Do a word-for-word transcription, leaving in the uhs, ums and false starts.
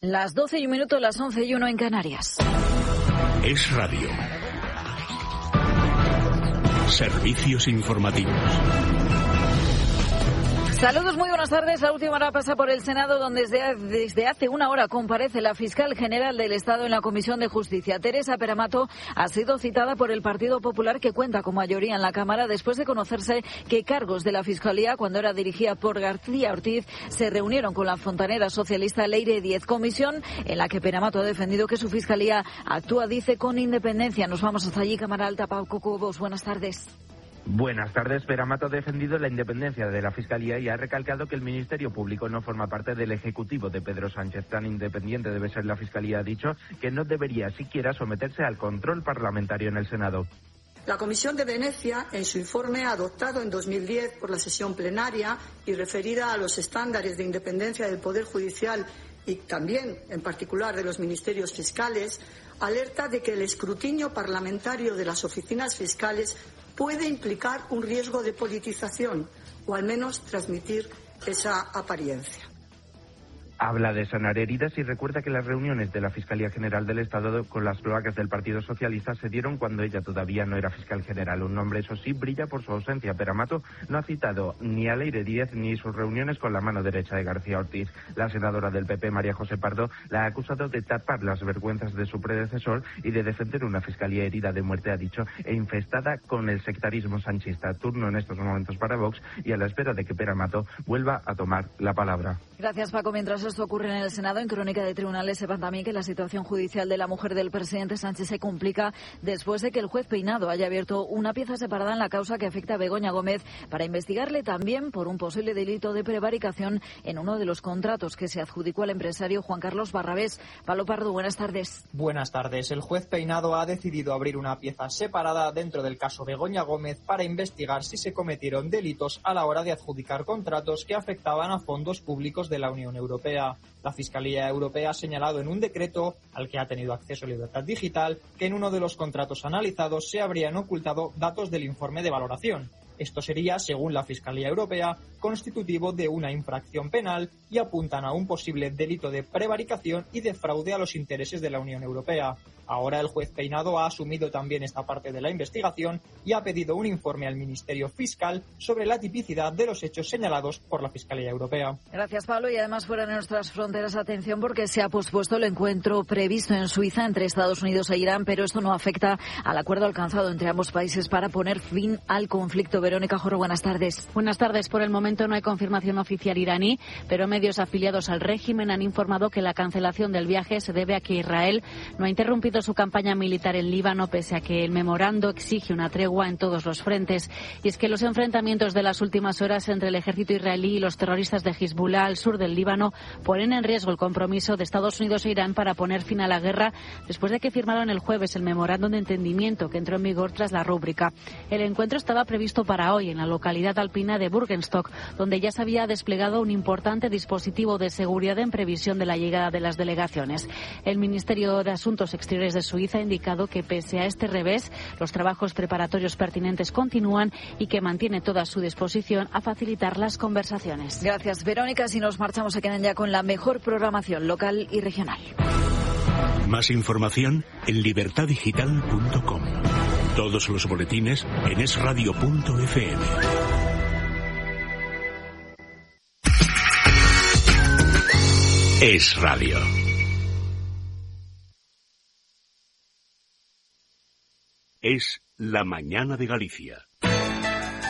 Las doce y un minuto, las once y uno en Canarias. Es Radio. Servicios informativos. Saludos, muy buenas tardes. La última hora pasa por el Senado, donde desde, desde hace una hora comparece la fiscal general del Estado en la Comisión de Justicia. Teresa Peramato ha sido citada por el Partido Popular, que cuenta con mayoría en la Cámara, después de conocerse que cargos de la Fiscalía, cuando era dirigida por García Ortiz, se reunieron con la fontanera socialista Leire Díez. Comisión en la que Peramato ha defendido que su Fiscalía actúa, dice, con independencia. Nos vamos hasta allí, Cámara Alta. Paco Cobos, buenas tardes. Buenas tardes. Peramato ha defendido la independencia de la Fiscalía y ha recalcado que el Ministerio Público no forma parte del Ejecutivo de Pedro Sánchez. Tan independiente debe ser la Fiscalía, ha dicho, que no debería siquiera someterse al control parlamentario en el Senado. La Comisión de Venecia, en su informe adoptado en dos mil diez por la sesión plenaria y referida a los estándares de independencia del Poder Judicial y también, en particular, de los ministerios fiscales, alerta de que el escrutinio parlamentario de las oficinas fiscales puede implicar un riesgo de politización, o al menos transmitir esa apariencia. Habla de sanar heridas y recuerda que las reuniones de la Fiscalía General del Estado con las cloacas del Partido Socialista se dieron cuando ella todavía no era fiscal general. Un nombre, eso sí, brilla por su ausencia. Peramato no ha citado ni a Leire Díez ni sus reuniones con la mano derecha de García Ortiz. La senadora del P P, María José Pardo, la ha acusado de tapar las vergüenzas de su predecesor y de defender una Fiscalía herida de muerte, ha dicho, e infestada con el sectarismo sanchista. Turno en estos momentos para Vox y a la espera de que Peramato vuelva a tomar la palabra. Gracias, Paco. Mientras esto ocurre en el Senado, en Crónica de Tribunales, sepan también que la situación judicial de la mujer del presidente Sánchez se complica después de que el juez Peinado haya abierto una pieza separada en la causa que afecta a Begoña Gómez para investigarle también por un posible delito de prevaricación en uno de los contratos que se adjudicó al empresario Juan Carlos Barrabés. Pablo Pardo, buenas tardes. Buenas tardes. El juez Peinado ha decidido abrir una pieza separada dentro del caso Begoña Gómez para investigar si se cometieron delitos a la hora de adjudicar contratos que afectaban a fondos públicos de la Unión Europea. La Fiscalía Europea ha señalado en un decreto, al que ha tenido acceso Libertad Digital, que en uno de los contratos analizados se habrían ocultado datos del informe de valoración. Esto sería, según la Fiscalía Europea, constitutivo de una infracción penal y apuntan a un posible delito de prevaricación y de fraude a los intereses de la Unión Europea. Ahora el juez Peinado ha asumido también esta parte de la investigación y ha pedido un informe al Ministerio Fiscal sobre la tipicidad de los hechos señalados por la Fiscalía Europea. Gracias, Pablo. Y además, fuera de nuestras fronteras, atención, porque se ha pospuesto el encuentro previsto en Suiza entre Estados Unidos e Irán, pero esto no afecta al acuerdo alcanzado entre ambos países para poner fin al conflicto. Verónica Jorro, buenas tardes. Buenas tardes. Por el momento no hay confirmación oficial iraní, pero medios afiliados al régimen han informado que la cancelación del viaje se debe a que Israel no ha interrumpido su campaña militar en Líbano, pese a que el memorando exige una tregua en todos los frentes. Y es que los enfrentamientos de las últimas horas entre el ejército israelí y los terroristas de Hezbollah al sur del Líbano ponen en riesgo el compromiso de Estados Unidos e Irán para poner fin a la guerra, después de que firmaron el jueves el memorándum de entendimiento que entró en vigor tras la rúbrica. El encuentro estaba previsto para hoy en la localidad alpina de Burgenstock, donde ya se había desplegado un importante dispositivo de seguridad en previsión de la llegada de las delegaciones. El Ministerio de Asuntos Exteriores de Suiza ha indicado que, pese a este revés, los trabajos preparatorios pertinentes continúan y que mantiene toda su disposición a facilitar las conversaciones. Gracias, Verónica. Si nos marchamos, se quedan ya con la mejor programación local y regional. Más información en libertad digital punto com. Todos los boletines en es radio punto efe eme. Es Radio. Es La Mañana de Galicia.